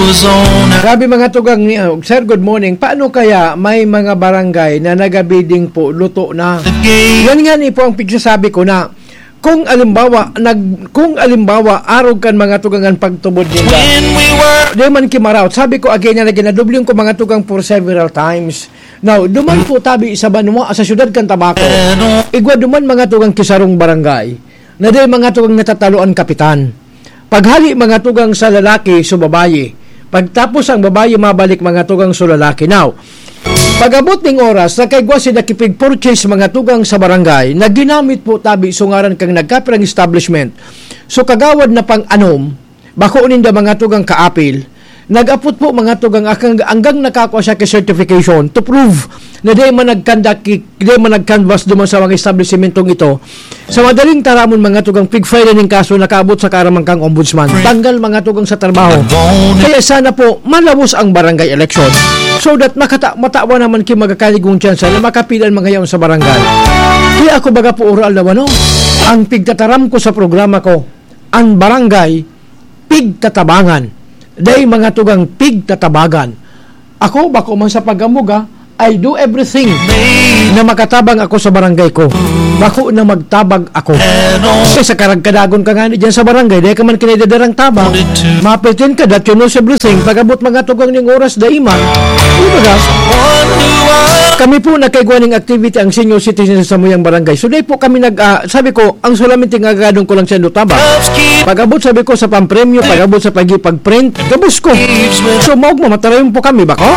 Grabe mga tugang ni Sir, good morning. Paano kaya may mga barangay na nagabiding po luto na? Yan nga ni po ang pigsasabi ko na kung alimbawa arog kan mga tugangan pagtubod nila. Di man kimaraot. Sabi ko again na ginadubling ko mga tugang for several times. Now, duman po tabi sa Banwa sa syudad kan Tabaco. Igwa duman mga tugang kisarong barangay. Na di mga tugang natataluan kapitan. Paghali mga tugang sa lalaki sa babaye. Pagtapos ang babaye mabalik mga tugang sa lalaki. Now, pag-abot ng oras, nakaigwa si nakipig-purchase mga tugang sa barangay na ginamit po tabi sungaran kang nagkapirang establishment. So kagawad na pang-anom, bako ninda mga tugang kaapil, nag-apot po mga tugang hanggang nakakuha siya certification to prove na di man nag-canvas duman sa mga establishmentong ito. Sa madaling taramon mga tugang pig-file ng kaso nakaabot sa karamang kang ombudsman. Tanggal mga tugang sa trabaho. Kaya sana po malawos ang barangay election. So that matawa naman ki magakaligong tsansa na makapilan mga yaon sa barangay. Kaya ako baga po oral na wano. Ang pigtataram ko sa programa ko, ang barangay pigtatabangan. Day mga tugang pigtatabagan. Ako bako man sa pagamuga, I do everything na makatabang ako sa barangay ko. Bako na magtabag ako. Kasi sa karagkadagon ka nga dyan sa barangay, dahil ka man kinidadarang tabang, mapitin ka, that you know everything, pagabot mga tugang ng oras, daiman. Kami po nakaigwa ng activity ang senior citizens sa Muyang Barangay. So, dahil po kami sabi ko, ang sulamente nga gadong ko lang sa tabang. Pagabot sabi ko sa pampremyo, pagabot sa pag-print, gabos ko. So, mamatarayon po kami, bako?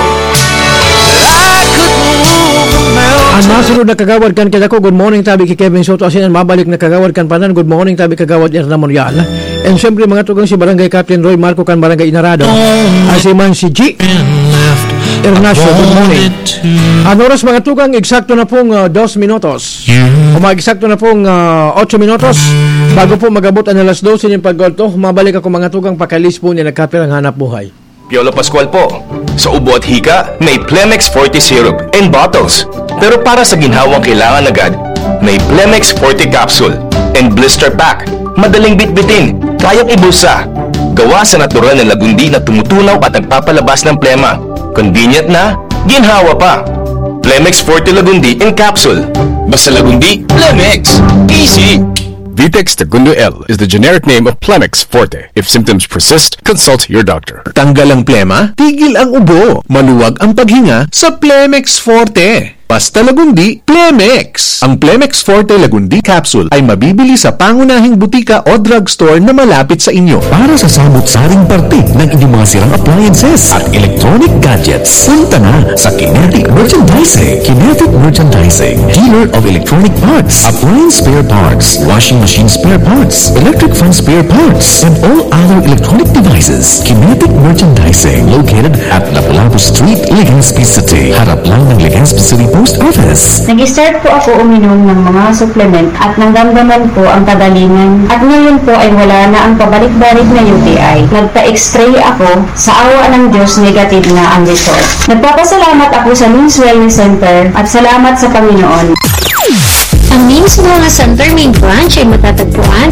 Ang nasunod na kagawad kan kaya ko, good morning tabi kay Kevin Soto, asinan mabalik na kagawad kan panan, good morning tabi kagawad Erna Morial. And siyempre mga tugang si Barangay Captain Roy Marco kan Barangay Inarado, asiman si G Ernacio, good morning. Ang oras mga tugang, eksakto na pong 2 minutos. O mag-eksakto na pong 8 minutos. Bago po magabot ang alas 12 yung pag-golto, mabalik ako mga tugang pakalis po niya nagkapirang hanap buhay. Piolo Pascual po. Sa ubo at hika, may Plemex Forte Syrup in bottles. Pero para sa ginhawang kailangan agad, may Plemex Forte Capsule and Blister Pack. Madaling bitbitin, kayang ibulsa. Gawa sa natural na lagundi na tumutunaw at nagpapalabas ng plema. Convenient na, ginhawa pa. Plemex Forte Lagundi in Capsule. Basta lagundi, Plemex. Easy! Vitex Segundo L is the generic name of Plemex Forte. If symptoms persist, consult your doctor. Tanggal ang plema, tigil ang ubo, maluwag ang paghinga sa Plemex Forte. Basta lagundi, Plemex. Ang Plemex Forte Lagundi Capsule ay mabibili sa pangunahing butika o drugstore na malapit sa inyo. Para sa samut-saring parte ng inyong mga sirang appliances at electronic gadgets, punta na sa Kinetic Merchandising. Kinetic Merchandising, dealer of electronic parts, appliance spare parts, washing machine spare parts, electric fan spare parts, and all other electronic devices. Kinetic Merchandising, located at Lapu-Lapu Street, Legazpi City. Harap lang ng Legazpi City Post Office. Nag-start po ako uminom ng mga supplement at nanggamdaman po ang kagalingan. At ngayon po ay wala na ang pabalik-balik na UTI. Nagpa-x-ray ako, sa awa ng Diyos negative na ang result. Nagpapasalamat ako sa Means Wellness Center at salamat sa Panginoon. Ang Means Wellness Center main branch ay matatagpuan